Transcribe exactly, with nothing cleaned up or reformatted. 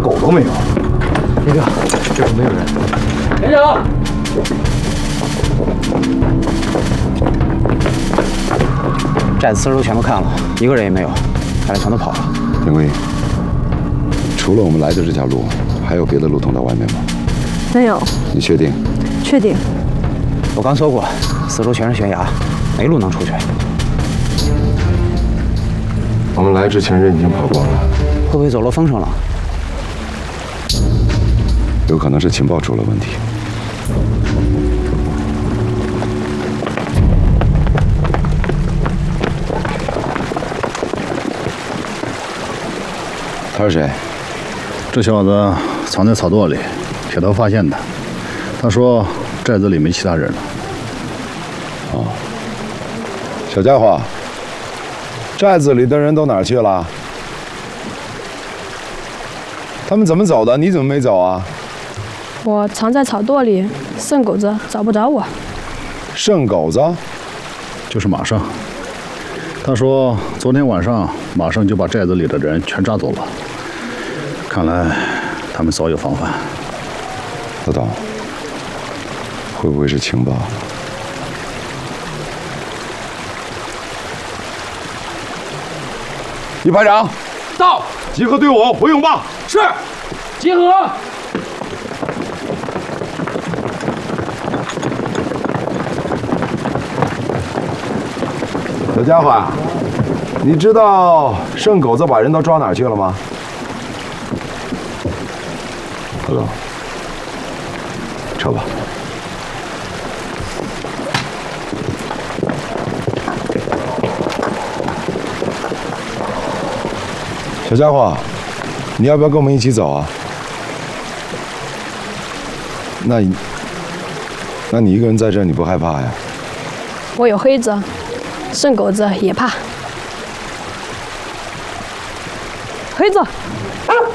狗都没有。 别别，这边没有人。连长， 寨子四周全都看了，一个人也没有，看来全都跑了。 田归，除了我们来的这条路，还有别的路通到外面吗？ 没有。 你确定？ 确定。 我刚搜过，四周全是悬崖，没路能出去。 我们来之前人已经跑光了， 会不会走漏风声了？ 有可能是情报出了问题。他是谁？ 这小子藏在草垛里，铁头发现的。他说寨子里没其他人了。 哦，小家伙，寨子里的人都哪儿去了？他们怎么走的？你怎么没走啊？ 我藏在草垛里，剩狗子找不着我。 剩狗子？ 就是马上。他说昨天晚上马上就把寨子里的人全抓走了。看来他们早有防范。 老董，会不会是情报？一排长， 到， 集合队伍，回甬坝。 是，集合。 小家伙，你知道剩狗子把人都抓哪儿去了吗？老董，撤吧。小家伙，你要不要跟我们一起走啊？那你，那你一个人在这儿，你不害怕呀？ 我有黑子，剩狗子也怕。黑子。